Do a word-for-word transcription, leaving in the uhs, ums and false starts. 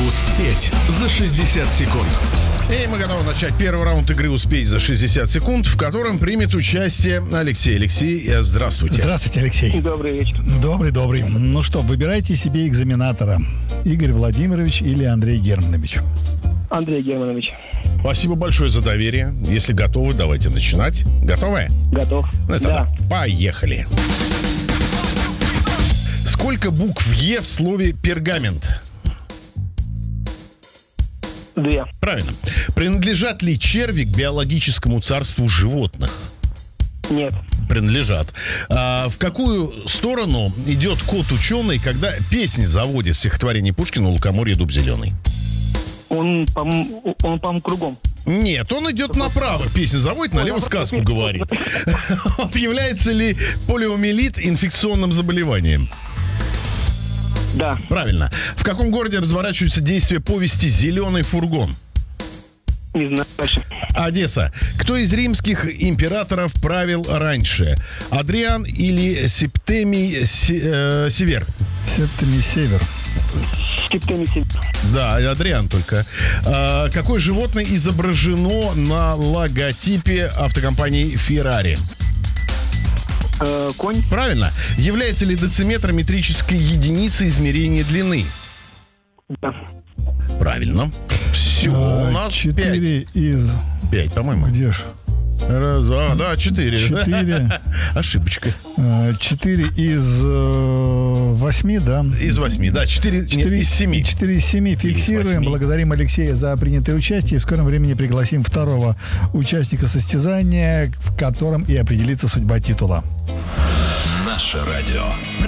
Успеть за шестьдесят секунд. И мы готовы начать первый раунд игры «Успеть за шестьдесят секунд», в котором примет участие Алексей. Алексей, здравствуйте. Здравствуйте, Алексей. Добрый вечер. Добрый, добрый. Ну что, выбирайте себе экзаменатора. Игорь Владимирович или Андрей Германович? Андрей Германович. Спасибо большое за доверие. Если готовы, давайте начинать. Готовы? Готов. Ну, это Да. да. Поехали. Сколько букв «Е» в слове «пергамент»? Две. Правильно. Принадлежат ли черви к биологическому царству животных? Нет. Принадлежат. А в какую сторону идет кот-ученый, когда песни заводит стихотворение Пушкина «Лукоморье, дуб зеленый»? Он, по-моему, он, по-моему, кругом. Нет, он идет направо, песни заводит, налево сказку говорит. Является ли полиомиелит инфекционным заболеванием? Да. Правильно. В каком городе разворачиваются действия повести «Зеленый фургон»? Не знаю. Дальше. Одесса. Кто из римских императоров правил раньше? Адриан или Септемий Се- э, Север? Септемий Север. Септемий. Да, Адриан только. А, какое животное изображено на логотипе автокомпании Ferrari? Э, конь. Правильно. Является ли дециметр метрической единицей измерения длины? Да. Правильно. Все, у нас Четыре пять. из... Пять, по-моему. Где ж? Раз, а, да, четыре. Четыре. Ошибочка. Э, Четыре из э, восьми, да? Из восьми, да, четыре, Четыре из семи. Четыре из семи фиксируем. восьми. Благодарим Алексея за принятое участие. И в скором времени пригласим второго участника состязания, в котором и определится судьба титула. Наше радио.